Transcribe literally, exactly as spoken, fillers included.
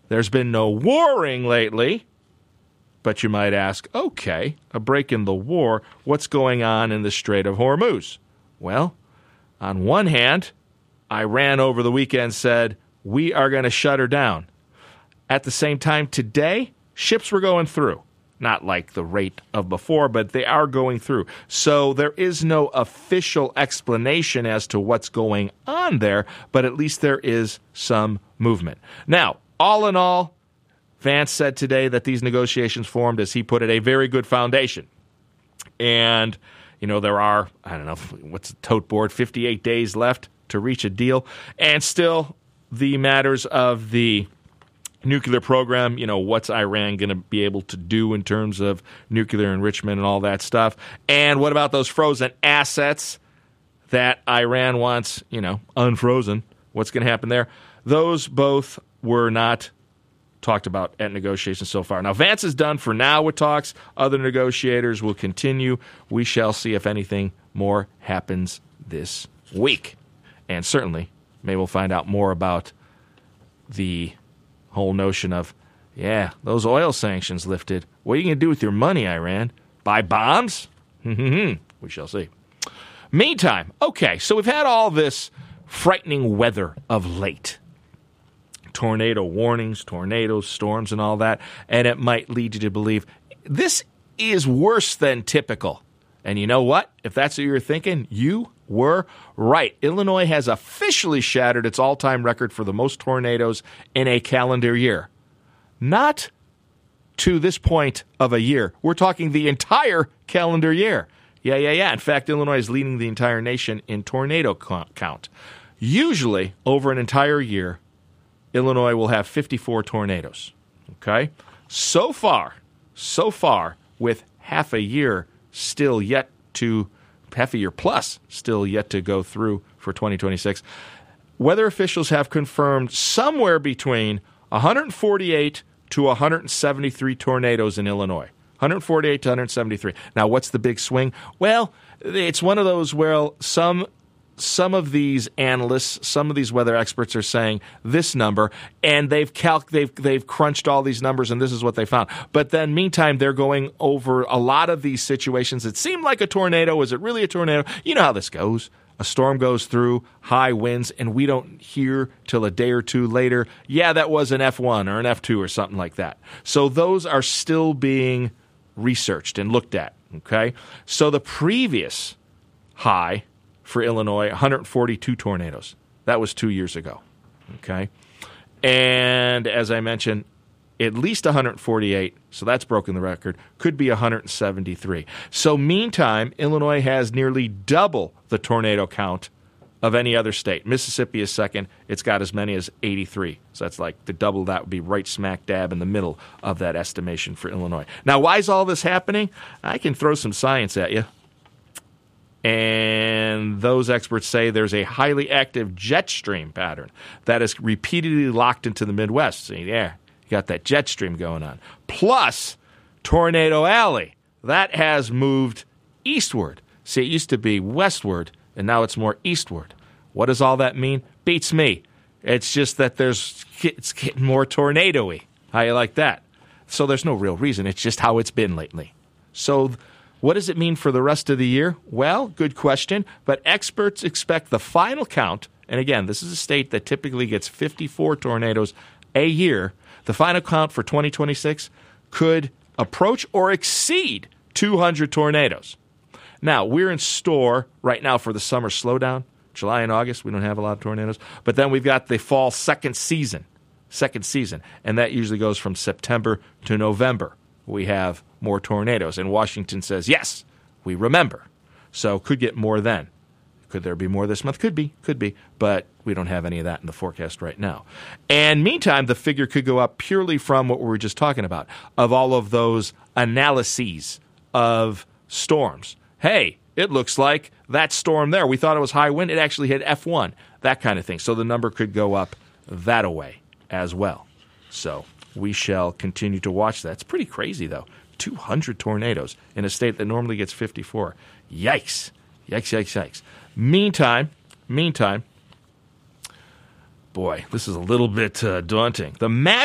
There's been no warring lately. But you might ask, okay, a break in the war, what's going on in the Strait of Hormuz? Well, on one hand, Iran over the weekend said, we are going to shut her down. At the same time, today, ships were going through. Not like the rate of before, but they are going through. So there is no official explanation as to what's going on there, but at least there is some movement. Now, all in all, Vance said today that these negotiations formed, as he put it, a very good foundation. And, you know, there are, I don't know, what's the tote board, fifty-eight days left to reach a deal. And still, the matters of the nuclear program, you know, what's Iran going to be able to do in terms of nuclear enrichment and all that stuff? And what about those frozen assets that Iran wants, you know, unfrozen? What's going to happen there? Those both were not talked about at negotiations so far. Now, Vance is done for now with talks. Other negotiators will continue. We shall see if anything more happens this week. And certainly, maybe we'll find out more about the whole notion of, yeah, those oil sanctions lifted. What are you going to do with your money, Iran? Buy bombs? We shall see. Meantime, okay, so we've had all this frightening weather of late. Tornado warnings, tornadoes, storms, and all that, and it might lead you to believe this is worse than typical. And you know what? If that's what you're thinking, you were right. Illinois has officially shattered its all-time record for the most tornadoes in a calendar year. Not to this point of a year. We're talking the entire calendar year. Yeah, yeah, yeah. In fact, Illinois is leading the entire nation in tornado count. Usually, over an entire year, Illinois will have fifty-four tornadoes, okay? So far, so far, with half a year still yet to, half a year plus still yet to go through for twenty twenty-six, weather officials have confirmed somewhere between one hundred forty-eight to one hundred seventy-three tornadoes in Illinois. one hundred forty-eight to one hundred seventy-three. Now, what's the big swing? Well, it's one of those where some Some of these analysts, some of these weather experts are saying this number, and they've calc- they've they've crunched all these numbers, and this is what they found. But then, meantime, they're going over a lot of these situations that seem like a tornado. Is it really a tornado? You know how this goes. A storm goes through, high winds, and we don't hear till a day or two later, yeah, that was an F one or an F two or something like that. So those are still being researched and looked at, okay? So the previous high for Illinois, one hundred forty-two tornadoes. That was two years ago, okay? And as I mentioned, at least one hundred forty-eight, so that's broken the record, could be one hundred seventy-three. So meantime, Illinois has nearly double the tornado count of any other state. Mississippi is second. It's got as many as eighty-three. So that's like the double that would be right smack dab in the middle of that estimation for Illinois. Now, why is all this happening? I can throw some science at you. And those experts say there's a highly active jet stream pattern that is repeatedly locked into the Midwest. See there, you got that jet stream going on. Plus, Tornado Alley, that has moved eastward. See, it used to be westward, and now it's more eastward. What does all that mean? Beats me. It's just that there's it's getting more tornado-y. How you like that? So there's no real reason. It's just how it's been lately. So what does it mean for the rest of the year? Well, good question, but experts expect the final count, and again, this is a state that typically gets fifty-four tornadoes a year. The final count for twenty twenty-six could approach or exceed two hundred tornadoes. Now, we're in store right now for the summer slowdown. July and August, we don't have a lot of tornadoes. But then we've got the fall second season, second season, and that usually goes from September to November. We have more tornadoes. And Washington says, yes, we remember. So could get more then. Could there be more this month? Could be, could be. But we don't have any of that in the forecast right now. And meantime, the figure could go up purely from what we were just talking about, of all of those analyses of storms. Hey, it looks like that storm there, we thought it was high wind. It actually hit F one, that kind of thing. So the number could go up that away as well. So we shall continue to watch that. It's pretty crazy, though. two hundred tornadoes in a state that normally gets fifty-four. Yikes. Yikes, yikes, yikes. Meantime, meantime, boy, this is a little bit uh, daunting. The magic